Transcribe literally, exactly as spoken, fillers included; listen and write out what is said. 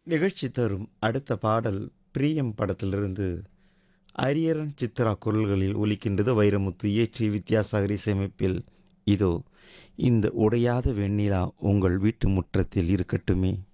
நிகழ்ச்சி தரும் அடுத்த பாடல் பிரியம் படத்திலிருந்து அரியரன் சித்ரா குரல்களில் ஒலிக்கின்றது. வைரமுத்து இயற்றி வித்யாசாகர் இசையமைப்பில். இதோ இந்த உடையாத வெண்ணிலா உங்கள் வீட்டு முற்றத்தில் இருக்கட்டுமே.